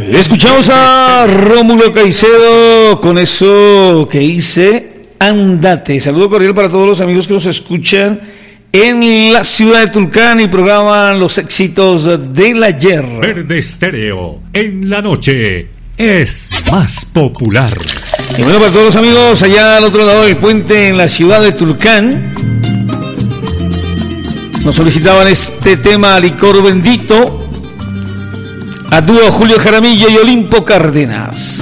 Escuchamos a Rómulo Caicedo con eso que dice Andate. Saludo cordial para todos los amigos que nos escuchan en la ciudad de Tulcán y programan los éxitos del ayer. Verde Estéreo en la noche es más popular. Y bueno, para todos los amigos allá al otro lado del puente en la ciudad de Tulcán, nos solicitaban este tema Licor Bendito a dúo Julio Jaramillo y Olimpo Cárdenas.